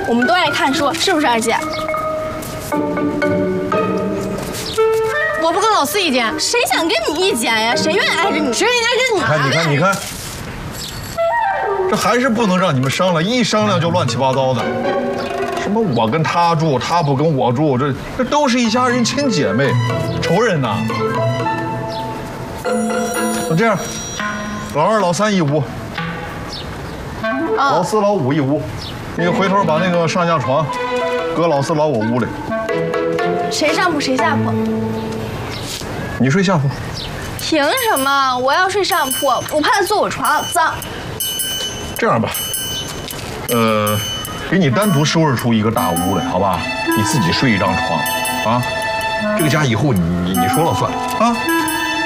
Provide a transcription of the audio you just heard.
我们都爱看书，是不是二姐？ 我不跟老四一间， 谁想跟你一间呀？谁愿意挨着你？ 谁愿意挨着你看，这还是不能让你们商量，一商量就乱七八糟的。什么我跟他住，他不跟我住，这都是一家人，亲姐妹，仇人呐。那这样，老二、老三一屋，老四、老五一屋。你回头把那个上下床搁老四、老五屋里。 谁上铺谁下铺？ 你睡下铺。 凭什么？我要睡上铺，我怕他坐我床脏。 这样吧，给你单独收拾出一个大屋来，好吧？你自己睡一张床，啊，这个家以后你说了算啊。